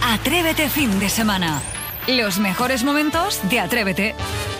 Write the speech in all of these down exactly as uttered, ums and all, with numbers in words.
Atrévete fin de semana. Los mejores momentos de Atrévete.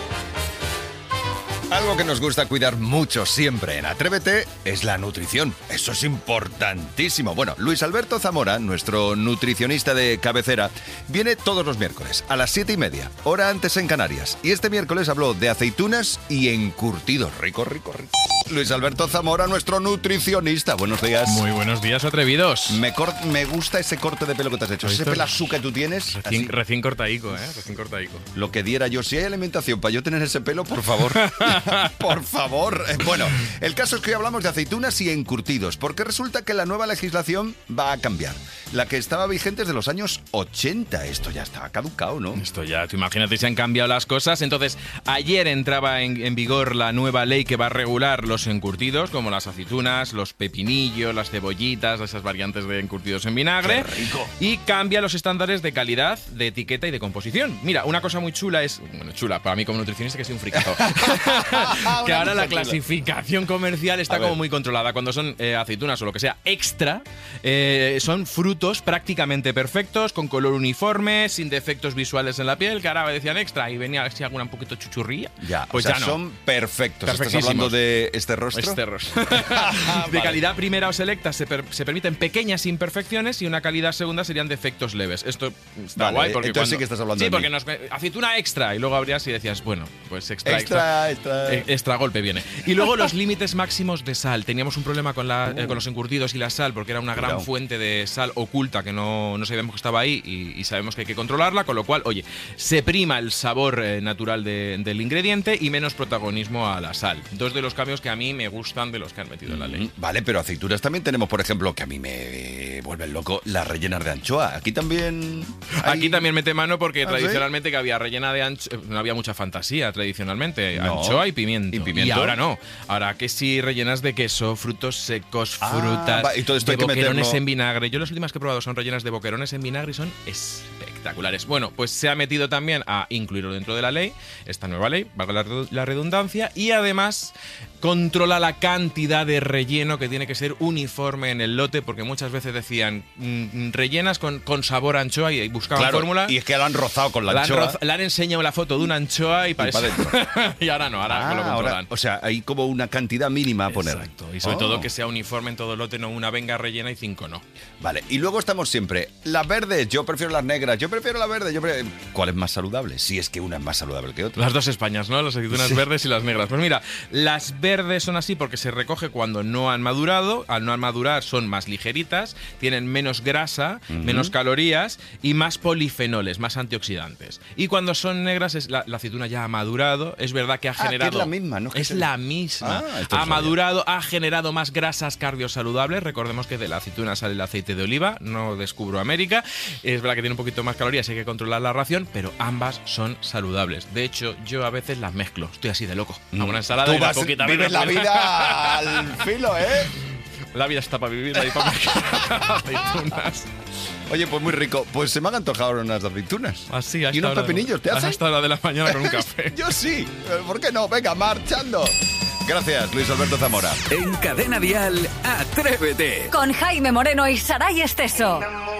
Algo que nos gusta cuidar mucho siempre en Atrévete es la nutrición. Eso es importantísimo. Bueno, Luis Alberto Zamora, nuestro nutricionista de cabecera, viene todos los miércoles a las siete y media, hora antes en Canarias. Y este miércoles habló de aceitunas y encurtidos. Rico, rico, rico. Luis Alberto Zamora, nuestro nutricionista. Buenos días. Muy buenos días, atrevidos. Me, cor- me gusta ese corte de pelo que te has hecho. Ese pelazú que tú tienes. Recién, así. recién cortaico, ¿eh? Recién cortaico. Lo que diera yo. Si hay alimentación para yo tener ese pelo, por favor. Por favor. Bueno, el caso es que hoy hablamos de aceitunas y encurtidos, porque resulta que la nueva legislación va a cambiar. La que estaba vigente es de los años ochenta. Esto ya estaba caducado, ¿no? Esto ya, tú imagínate, se han cambiado las cosas. Entonces, ayer entraba en, en vigor la nueva ley que va a regular los encurtidos, como las aceitunas, los pepinillos, las cebollitas, esas variantes de encurtidos en vinagre. ¡Qué rico! Y cambia los estándares de calidad, de etiqueta y de composición. Mira, una cosa muy chula es... Bueno, chula, para mí como nutricionista que soy un fricazo. Que ahora la clasificación comercial está como muy controlada. Cuando son eh, aceitunas o lo que sea extra, eh, son frutos prácticamente perfectos, con color uniforme, sin defectos visuales en la piel, que ahora decían extra y venía si alguna un poquito chuchurrilla. Ya, pues o sea, ya no. son perfectos. ¿Estás Perfectísimos. hablando de este rostro? Este rostro. De Vale. calidad primera o selecta se, per- se permiten pequeñas imperfecciones y una calidad segunda serían defectos leves. Esto está Vale, guay porque entonces cuando... sí que estás hablando Sí, de porque mí. nos... aceituna extra y luego abrías y decías, bueno, pues extra, Extra, extra. Eh, extra golpe viene. Y luego los límites máximos de sal. Teníamos un problema con, la, eh, con los encurtidos y la sal porque era una gran Cuidado. fuente de sal oculta que no, no sabíamos que estaba ahí y, y sabemos que hay que controlarla, con lo cual, oye, se prima el sabor eh, natural de- del ingrediente y menos protagonismo a la sal. Dos de los cambios que a mí me gustan de los que han metido en la ley. Mm, Vale, pero aceitunas también tenemos, por ejemplo, que a mí me vuelven loco, las rellenas de anchoa. Aquí también... hay- Aquí también mete mano porque ¿Ah, sí? tradicionalmente que había rellena de anchoa, no había mucha fantasía tradicionalmente, No. anchoa y pimiento. ¿Y pimiento? ahora no, ahora que sí rellenas de queso, frutos secos, Ah, frutas, va, y todo esto de hay que boquerones meterlo- en vinagre. Yo las últimas que he probado son rellenas de boquerones en vinagre y son espectaculares. Bueno, pues se ha metido también a incluirlo dentro de la ley, esta nueva ley, valga la redu- la redundancia, y además controla la cantidad de relleno que tiene que ser uniforme en el lote, porque muchas veces decían mm, rellenas con, con sabor a anchoa y buscaban Claro, fórmula. y es que lo han rozado con la, Le han, anchoa. roz- le han enseñado la foto de una anchoa y, para pa' eso- y ahora no, ahora Ah, lo ahora, controlan. o sea, hay como una cantidad mínima a poner. Exacto. Y sobre Oh. todo que sea uniforme en todo el lote, no una venga rellena y cinco no. Vale, y luego estamos siempre, las verdes, yo prefiero las negras, yo prefiero la verde, yo pre- ¿cuál es más saludable? Si es que una es más saludable que otra. Las dos Españas, ¿no? Las aceitunas Sí. verdes y las negras. Pues mira, las verdes son así porque se recoge cuando no han madurado. Al no madurar son más ligeritas, tienen menos grasa, Ujú. menos calorías y más polifenoles, más antioxidantes. Y cuando son negras, es la, la aceituna ya ha madurado. Es verdad que ha Ah, que generado... es la misma, ¿no? Que Es se- la misma. Ah, esto ha no sabía. madurado, ha generado más grasas cardiosaludables. Recordemos que de la aceituna sale el aceite de oliva, no descubro América. Es verdad que tiene un poquito más calorías, hay que controlar la ración, pero ambas son saludables. De hecho, yo a veces las mezclo. Estoy así de loco. Hago una ensalada Tú y una vas, poquita vives menos la buena. vida al filo, ¿eh? La vida está para vivirla y para aceitunas. Oye, pues muy rico. Pues se me han antojado unas aceitunas. Así, ¿Y unos pepinillos te hacen? Hasta la de la mañana con un café. Yo sí. ¿Por qué no? Venga, marchando. Gracias, Luis Alberto Zamora. En Cadena Dial, Atrévete. Con Jaime Moreno y Saray Esteso.